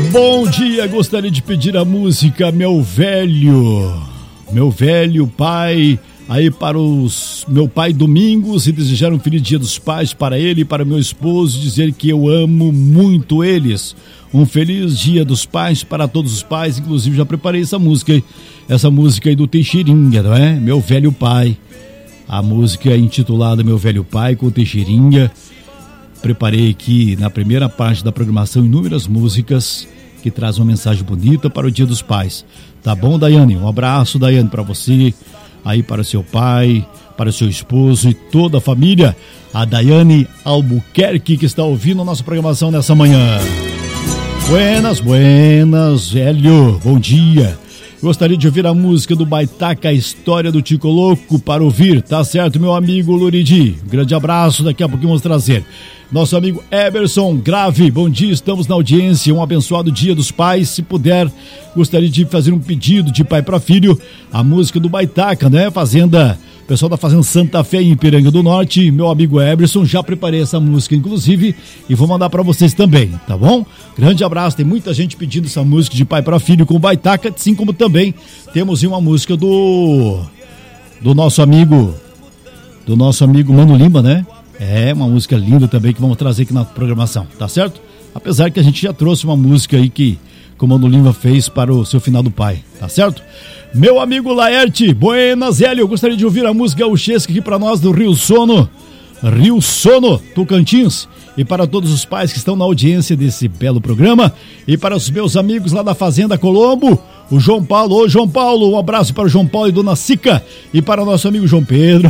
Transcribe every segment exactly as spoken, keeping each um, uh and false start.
Bom dia, gostaria de pedir a música Meu Velho, Meu Velho Pai, aí para os meu pai Domingos, e desejar um feliz dia dos pais para ele e para meu esposo, dizer que eu amo muito eles. Um feliz dia dos pais para todos os pais, inclusive já preparei essa música, essa música aí do Teixeirinha, não é? Meu Velho Pai, a música é intitulada Meu Velho Pai com Teixeirinha. Preparei aqui na primeira parte da programação inúmeras músicas que trazem uma mensagem bonita para o Dia dos Pais. Tá bom, Daiane? Um abraço, Daiane, para você, aí para seu pai, para seu esposo e toda a família. A Daiane Albuquerque, que está ouvindo a nossa programação nessa manhã. Buenas, buenas, velho, bom dia. Gostaria de ouvir a música do Baitaca, a história do Tico Louco, para ouvir, tá certo, meu amigo Luridi? Um grande abraço, daqui a pouquinho vamos trazer. Nosso amigo Eberson Grave, bom dia, estamos na audiência, um abençoado dia dos pais. Se puder, gostaria de fazer um pedido de pai para filho, a música do Baitaca, né? Fazenda, pessoal da Fazenda Santa Fé em Ipiranga do Norte, meu amigo Eberson, já preparei essa música inclusive e vou mandar para vocês também, tá bom? Grande abraço, tem muita gente pedindo essa música de pai para filho com o Baitaca, assim como também temos uma música do do nosso amigo do nosso amigo Mano Lima, né? É uma música linda também que vamos trazer aqui na programação, tá certo? Apesar que a gente já trouxe uma música aí que o Mano Lima fez para o seu final do pai, tá certo? Meu amigo Laerte, buenas, Hélio, eu gostaria de ouvir a música gauchesca aqui para nós do Rio Sono, Rio Sono, Tocantins, e para todos os pais que estão na audiência desse belo programa, e para os meus amigos lá da Fazenda Colombo, o João Paulo. Ô João Paulo, um abraço para o João Paulo e Dona Sica, e para o nosso amigo João Pedro.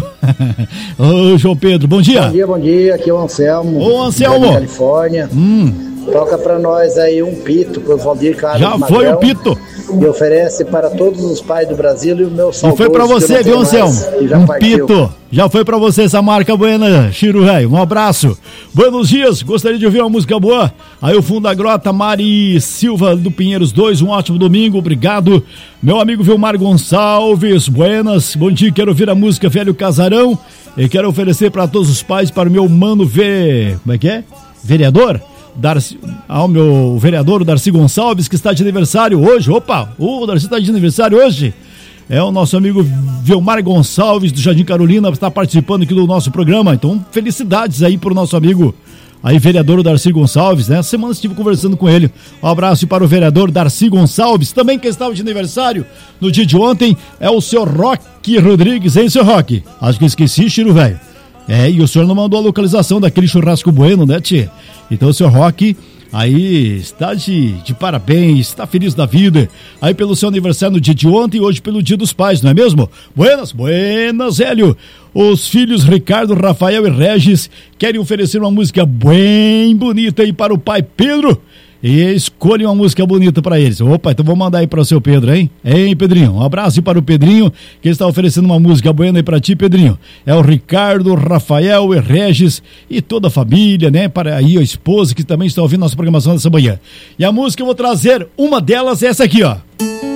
Ô João Pedro, bom dia. Bom dia, bom dia, aqui é o Anselmo. Ô Anselmo. Da Califórnia. Hum. Toca pra nós aí um pito pro Valdir Carlos Já Magrão, foi o pito. E oferece para todos os pais do Brasil e o meu saudoso. E foi pra você, viu, Anselmo? Um partiu. Pito. Já foi pra você essa marca buena, Chiro Rei. Um abraço. Buenos dias, gostaria de ouvir uma música boa. Aí o Fundo da Grota, Mari Silva do Pinheiros dois, um ótimo domingo, obrigado. Meu amigo Vilmar Gonçalves, buenas, bom dia, quero ouvir a música Velho Casarão. E quero oferecer para todos os pais, para o meu mano V... Como é que é? Vereador? Darcy, ao meu vereador Darcy Gonçalves, que está de aniversário hoje. Opa, o Darcy está de aniversário hoje. É o nosso amigo Vilmar Gonçalves do Jardim Carolina, está participando aqui do nosso programa. Então, felicidades aí para o nosso amigo aí, vereador Darcy Gonçalves, né? Essa semana estive conversando com ele. Um abraço para o vereador Darcy Gonçalves, também que estava de aniversário no dia de ontem, é o seu Roque Rodrigues, hein, seu Roque? Acho que eu esqueci, Chiro, velho. É, e o senhor não mandou a localização daquele churrasco bueno, né, tchê? Então o senhor Roque aí está de, de parabéns, está feliz da vida, aí pelo seu aniversário no dia de ontem e hoje pelo dia dos pais, não é mesmo? Buenas, buenas, Hélio. Os filhos Ricardo, Rafael e Regis querem oferecer uma música bem bonita aí para o pai Pedro. E escolhe uma música bonita para eles. Opa, então vou mandar aí para o seu Pedro, hein? Hein, Pedrinho? Um abraço para o Pedrinho, que está oferecendo uma música buena aí para ti, Pedrinho. É o Ricardo, Rafael e Regis e toda a família, né? Para aí a esposa que também está ouvindo nossa programação dessa manhã. E a música eu vou trazer, uma delas é essa aqui, ó.